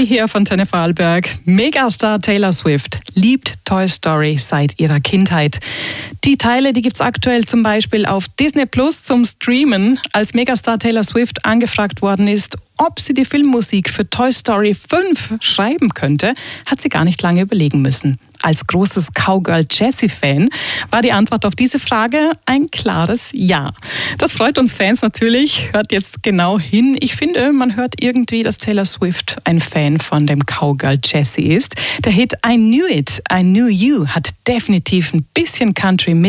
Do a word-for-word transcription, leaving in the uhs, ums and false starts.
Hi hier von Tenne Vorarlberg. Megastar Taylor Swift liebt Toy Story seit ihrer Kindheit. Die Teile, die gibt's aktuell zum Beispiel auf Disney Plus zum Streamen. Als Megastar Taylor Swift angefragt worden ist, ob sie die Filmmusik für Toy Story fünf schreiben könnte, hat sie gar nicht lange überlegen müssen. Als großes Cowgirl Jessie-Fan war die Antwort auf diese Frage ein klares Ja. Das freut uns Fans natürlich. Hört jetzt genau hin. Ich finde, man hört irgendwie, dass Taylor Swift ein Fan von dem Cowgirl Jessie ist. Der Hit I Knew It, I Knew You hat definitiv ein bisschen Country mit